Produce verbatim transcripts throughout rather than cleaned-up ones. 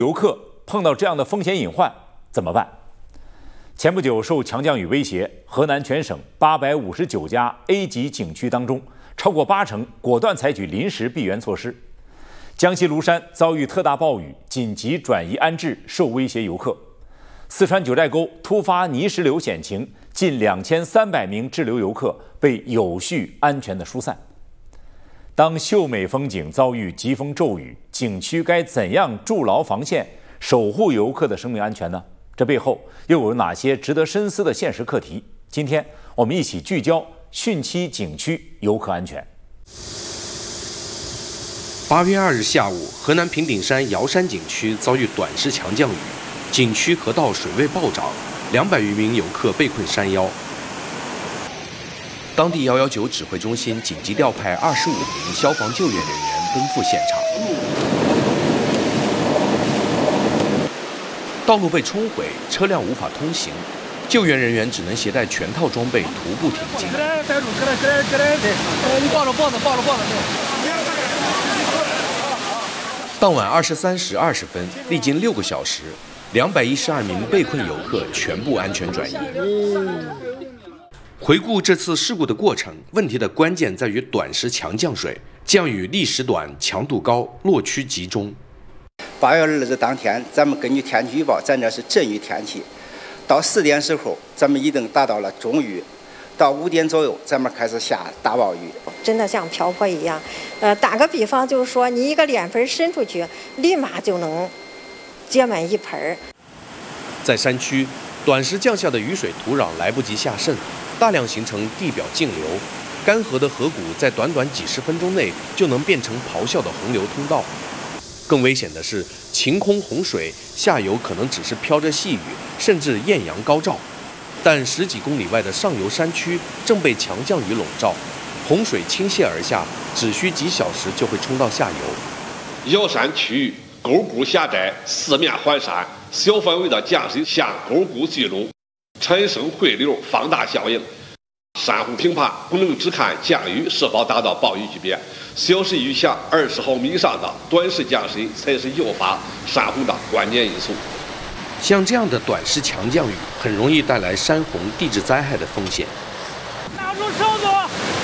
游客碰到这样的风险隐患怎么办？前不久，受强降雨威胁，河南全省八百五十九家 A 级景区当中，超过八成果断采取临时闭园措施。江西庐山遭遇特大暴雨，紧急转移安置受威胁游客。四川九寨沟突发泥石流险情，近两千三百名滞留游客被有序安全的疏散。当秀美风景遭遇疾风骤雨，景区该怎样筑牢防线，守护游客的生命安全呢？这背后又有哪些值得深思的现实课题？今天我们一起聚焦汛期景区游客安全。 八月二日下午，河南平顶山瑶山景区遭遇短时强降雨，景区河道水位暴涨，两百余名游客被困山腰。当地一一九指挥中心紧急调派二十五名消防救援人员奔赴现场。道路被冲毁，车辆无法通行，救援人员只能携带全套装备徒步挺进。当晚二十三时二十分，历经六个小时，两百一十二名被困游客全部安全转移。回顾这次事故的过程，问题的关键在于短时强降水，降雨历时短、强度高、落区集中。 八月二日当天，咱们根据天气预报，咱这是阵雨天气。到四点时候，咱们已经达到了中雨。到五点左右，咱们开始下大暴雨， 真的像瓢泼一样。呃，打个比方，就是说你一个脸盆伸出去，立马就能接满一盆。 在山区，短时降下的雨水土壤来不及下渗，大量形成地表径流，干涸的河谷在短短几十分钟内就能变成咆哮的洪流通道。更危险的是，晴空洪水，下游可能只是飘着细雨，甚至艳阳高照。但十几公里外的上游山区正被强降雨笼罩，洪水倾泻而下，只需几小时就会冲到下游。 瑶山区域沟谷狭窄，四面环山，小范围的降水向沟谷聚拢，产生汇流放大效应。山洪评判不能只看降雨是否达到暴雨级别，小时雨下二十毫米以上的短时降水才是诱发山洪的关键因素。 像这样的短时强降雨，很容易带来山洪、地质灾害的风险。 拿住绳子！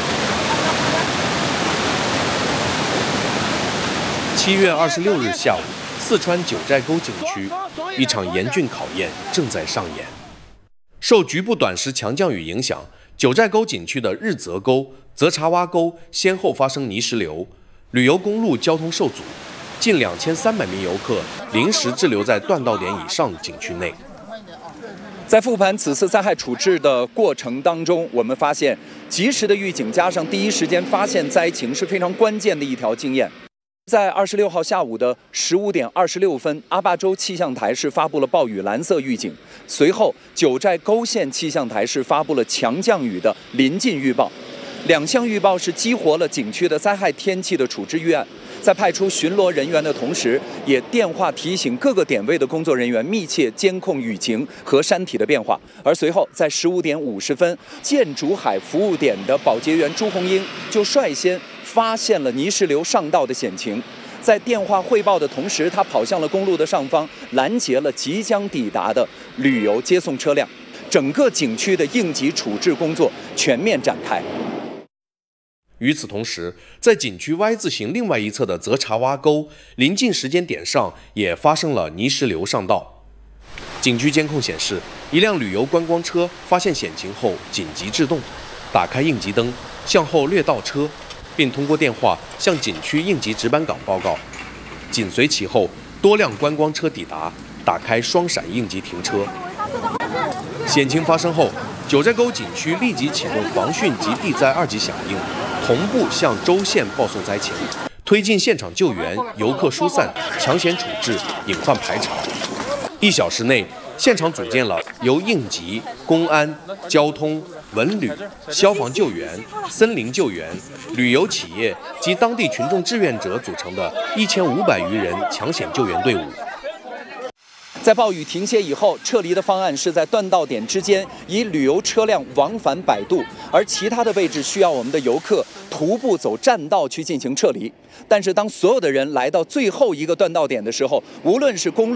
七月二十六日下午，四川九寨沟景区，一场严峻考验正在上演。受局部短时强降雨影响，九寨沟景区的日泽沟、泽茶洼沟先后发生泥石流，旅游公路交通受阻。近两千三百名游客临时滞留在断道点以上景区内。 在复盘此次灾害处置的过程当中，我们发现及时的预警加上第一时间发现灾情是非常关键的一条经验。在二十六号下午的十五点二十六分，阿坝州气象台是发布了暴雨蓝色预警，随后九寨沟县气象台是发布了强降雨的临近预报。两项预报是激活了景区的灾害天气的处置预案。在派出巡逻人员的同时，也电话提醒各个点位的工作人员密切监控雨情和山体的变化。而随后，在十五点五十分，建筑海服务点的保洁员朱红英就率先发现了泥石流上道的险情。在电话汇报的同时，他跑向了公路的上方，拦截了即将抵达的旅游接送车辆。整个景区的应急处置工作全面展开。 与此同时，在景区 Y 字形另外一侧的泽茶洼沟临近时间点上也发生了泥石流上道。景区监控显示，一辆旅游观光车发现险情后紧急制动，打开应急灯，向后掠倒车，并通过电话向景区应急值班岗报告。紧随其后，多辆观光车抵达，打开双闪应急停车。险情发生后，九寨沟景区立即启动防汛及地灾二级响应，同步向州县报送灾情，推进现场救援、游客疏散、抢险处置、隐患排查。一小时内，现场组建了由应急、公安、交通、文旅、消防救援、森林救援、旅游企业及当地群众志愿者组成的一千五百余人抢险救援队伍。 在暴雨停歇以后，撤离的方案是在断道点之间以旅游车辆往返摆渡，而其他的位置需要我们的游客徒步走栈道去进行撤离。但是当所有的人来到最后一个断道点的时候，无论是公路